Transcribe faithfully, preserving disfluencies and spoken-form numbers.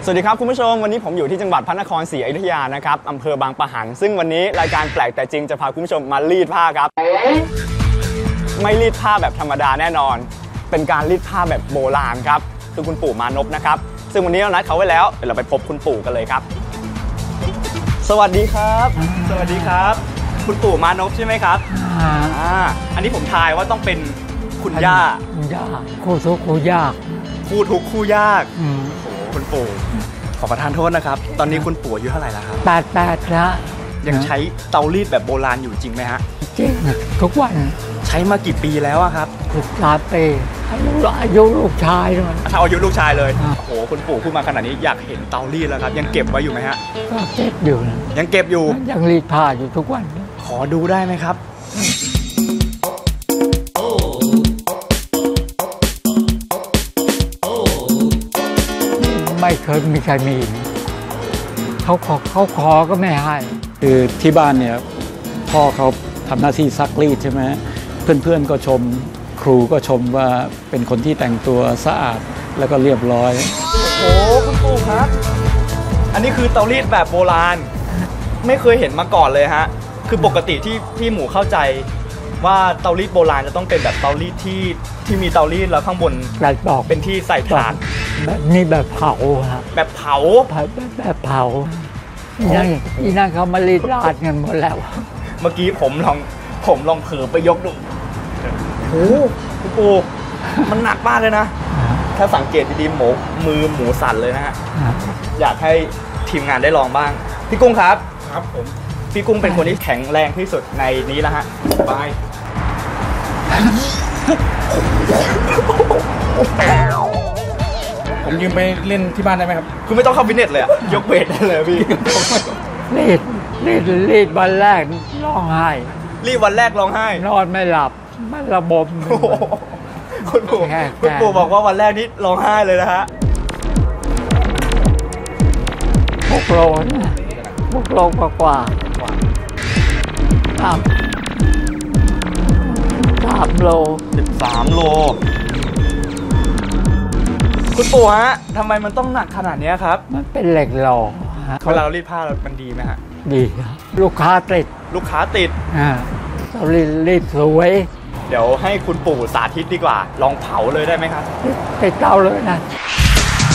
สวัสดีครับคุณผู้ชมวันนี้ผมอยู่ที่จังหวัดพระนครศรีอยุธยานะครับอำเภอบางปะหันซึ่งวันนี้รายการแปลกแต่จริงจะพาคุณผู้ชมมารีดผ้าครับไม่รีดผ้าแบบธรรมดาแน่นอนเป็นการรีดผ้าแบบโบราณครับคือคุณปู่มานพนะครับซึ่งวันนี้เรานัดเขาไว้แล้วเดี๋ยวเราไปพบคุณปู่กันเลยครับสวัสดีครับสวัสดีครับคุณปู่มานพใช่ไหมครับอ่าอันนี้ผมทายว่าต้องเป็นคุณย่าคุณย่าคู่ทุกคู่ยากคู่ทุกคู่ยากคุณปู่ขอประทานโทษนะครับตอนนี้คุณปู่อายุเท่าไหร่แล้วครับแปดแปดแล้วยังใช้เตารีดแบบโบราณอยู่จริงไหมฮะจริงทุกวันใช้มากี่ปีแล้วครับสิบสามปีอายุอายุลูกชายด้วยถ้าอายุลูกชายเลยโอ้โหคุณปู่พูดมาขนาดนี้อยากเห็นเตารีดแล้วครับยังเก็บไว้อยู่ไหมฮะก็เก็บอยู่นะยังเก็บอยู่ยังรีดผ้าอยู่ทุกวันขอดูได้ไหมครับไม่เคยมีใครมีเขาขอเขาขอก็ไม่ให้คือที่บ้านเนี่ยพ่อเขาทำหน้าที่ซักรีดใช่ไหมเพื่อนๆก็ชมครูก็ชมว่าเป็นคนที่แต่งตัวสะอาดแล้วก็เรียบร้อยโอ้โหคุณปู่ครับอันนี้คือเตารีดแบบโบราณไม่เคยเห็นมาก่อนเลยฮะคือปกติที่พี่หมูเข้าใจว่าเตารีดโบราณจะต้องเป็นแบบเตารีดที่ที่มีเตารีดแล้วข้างบนเป็นที่ใส่ถ่านแบบนี้แบบเผาครับแบบเผาแบบแบบเผาอีนั่นอีนั่นเขามารีดราดกันหมดแล้วเมื่อกี้ผมลองผมลองเผลอไปยกดูโอ้คุณปู่มันหนักมากเลยนะถ้าสังเกตดีๆหมูมือหมูสั่นเลยนะฮะอยากให้ทีมงานได้ลองบ้างพี่กุ้งครับครับผมพี่กุ้งเป็นคนที่แข็งแรงที่สุดในนี้แล้วฮะบายผมยืมไปเล่นที่บ้านได้ไหมครับคุณไม่ต้องเข้าฟิตเนสเลยอะยกเวทได้เลยพี่รีดรีดรีดวันแรกร้องไห้รีดวันแรกร้องไห้นอนไม่หลับมันระบมคุณปู่คุณปู่บอกว่าวันแรกนี้ร้องไห้เลยนะฮะหกโลนะหกโลกว่ากว่าสามสามโลสิบสามโลคุณปู่ฮะทำไมมันต้องหนักขนาดนี้ครับมันเป็นเหล็กหล่อเวลาเรารีดผ้ามันดีไหมฮะดีครับลูกค้าติดลูกค้าติดอ่าเรารีดรีดสวยเดี๋ยวให้คุณปู่สาธิตดีกว่าลองเผาเลยได้ไหมครับติดเตาเลยนะ